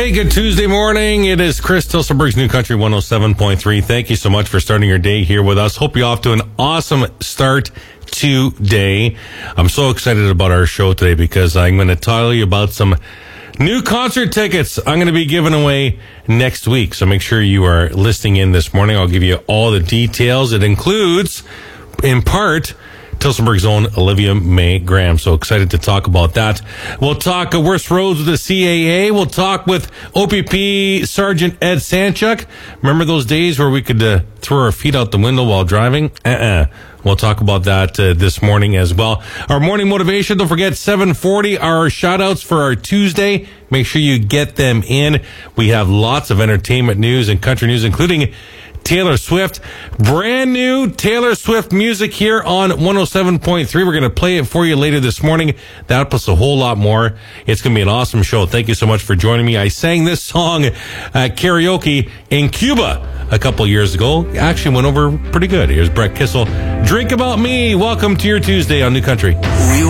Hey, good Tuesday morning. It is Chris Tilsonberg's New Country 107.3. Thank you so much for starting your day here with us. Hope you're off to an awesome start today. I'm so excited about our show today because I'm going to tell you about some new concert tickets I'm going to be giving away next week. So make sure you are listening in this morning. I'll give you all the details. It includes, in part, Tilsonberg's own Olivia Mae Graham. So excited to talk about that. We'll talk worst roads with the CAA. We'll talk with OPP Sergeant Ed Sanchuk. Remember those days where we could throw our feet out the window while driving? We'll talk about that this morning as well. Our morning motivation, don't forget 7:40, our shout outs for our Tuesday. Make sure you get them in. We have lots of entertainment news and country news, including Taylor Swift. Brand new Taylor Swift music here on 107.3. We're going to play it for you later this morning. That plus a whole lot more. It's going to be an awesome show. Thank you so much for joining me. I sang this song at karaoke in Cuba a couple years ago. Actually went over pretty good. Here's Brett Kissel. Drink About Me. Welcome to your Tuesday on New Country.